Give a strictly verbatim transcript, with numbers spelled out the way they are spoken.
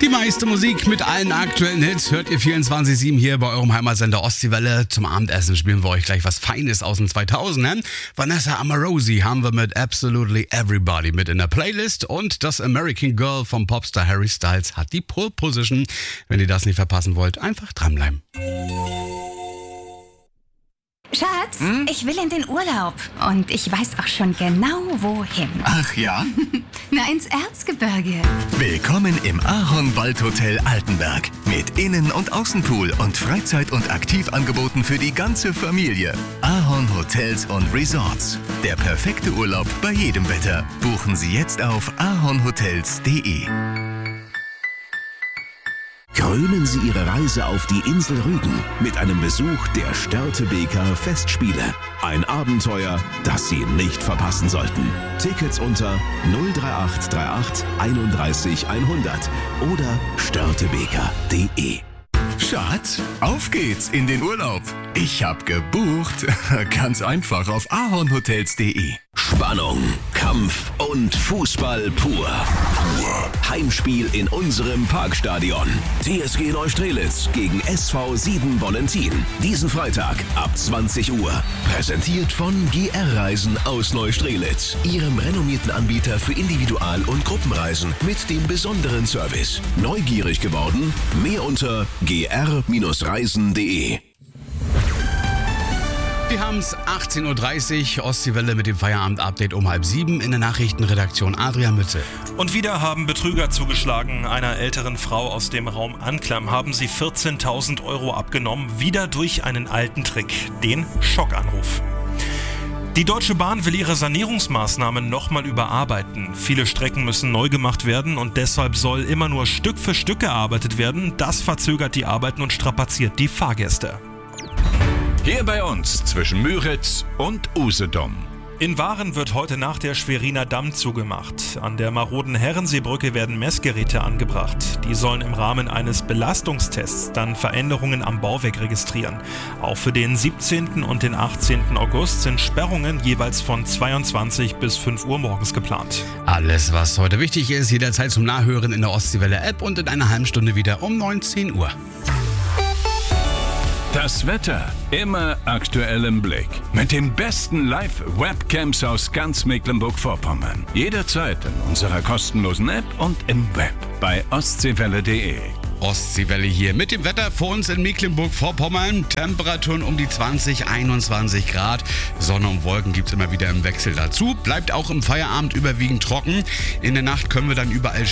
Die meiste Musik mit allen aktuellen Hits hört ihr vierundzwanzig sieben hier bei eurem Heimatsender Ostseewelle. Zum Abendessen spielen wir euch gleich was Feines aus den zweitausendern. Vanessa Amorosi haben wir mit Absolutely Everybody mit in der Playlist und das American Girl vom Popstar Harry Styles hat die Pole Position. Wenn ihr das nicht verpassen wollt, einfach dranbleiben. Schatz, hm? ich will in den Urlaub und ich weiß auch schon genau, wohin. Ach ja? Na, ins Erzgebirge. Willkommen im Ahornwaldhotel Altenberg. Mit Innen- und Außenpool und Freizeit- und Aktivangeboten für die ganze Familie. Ahorn Hotels und Resorts. Der perfekte Urlaub bei jedem Wetter. Buchen Sie jetzt auf ahornhotels punkt de. Krönen Sie Ihre Reise auf die Insel Rügen mit einem Besuch der Störtebeker Festspiele. Ein Abenteuer, das Sie nicht verpassen sollten. Tickets unter null drei acht drei acht einunddreißig hundert oder störtebeker punkt de. Schatz, auf geht's in den Urlaub. Ich hab gebucht. Ganz einfach auf ahornhotels punkt de. Spannung, Kampf und Fußball pur. Heimspiel in unserem Parkstadion. T S G Neustrelitz gegen S V sieben Bonentin. Diesen Freitag ab zwanzig Uhr. Präsentiert von G R-Reisen aus Neustrelitz. Ihrem renommierten Anbieter für Individual- und Gruppenreisen mit dem besonderen Service. Neugierig geworden? Mehr unter g r reisen punkt de. Wir haben es achtzehn Uhr dreißig, Ostseewelle mit dem Feierabend-Update um halb sieben in der Nachrichtenredaktion Adrian Mütze. Und wieder haben Betrüger zugeschlagen. Einer älteren Frau aus dem Raum Anklam haben sie vierzehntausend Euro abgenommen, wieder durch einen alten Trick, den Schockanruf. Die Deutsche Bahn will ihre Sanierungsmaßnahmen nochmal überarbeiten. Viele Strecken müssen neu gemacht werden und deshalb soll immer nur Stück für Stück gearbeitet werden. Das verzögert die Arbeiten und strapaziert die Fahrgäste. Hier bei uns zwischen Müritz und Usedom. In Waren wird heute Nacht der Schweriner Damm zugemacht. An der maroden Herrenseebrücke werden Messgeräte angebracht. Die sollen im Rahmen eines Belastungstests dann Veränderungen am Bauwerk registrieren. Auch für den siebzehnten und den achtzehnten August sind Sperrungen jeweils von zweiundzwanzig bis fünf Uhr morgens geplant. Alles, was heute wichtig ist, jederzeit zum Nachhören in der Ostseewelle-App und in einer halben Stunde wieder um neunzehn Uhr. Das Wetter immer aktuell im Blick. Mit den besten Live-Webcams aus ganz Mecklenburg-Vorpommern. Jederzeit in unserer kostenlosen App und im Web bei ostseewelle punkt de. Ostseewelle hier mit dem Wetter vor uns in Mecklenburg-Vorpommern. Temperaturen um die zwanzig, einundzwanzig Grad. Sonne und Wolken gibt's immer wieder im Wechsel dazu. Bleibt auch im Feierabend überwiegend trocken. In der Nacht können wir dann überall